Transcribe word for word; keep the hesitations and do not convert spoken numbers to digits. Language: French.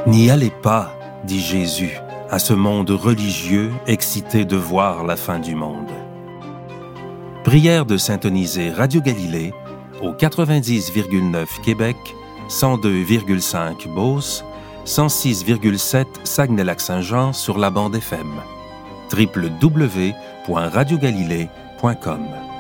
N'y allez pas, dit Jésus, à ce monde religieux excité de voir la fin du monde. Prière de syntoniser Radio Galilée au quatre-vingt-dix virgule neuf Québec, cent deux virgule cinq Beauce, cent six virgule sept Saguenay-Lac-Saint-Jean sur la bande F M. w w w point radio galilée point com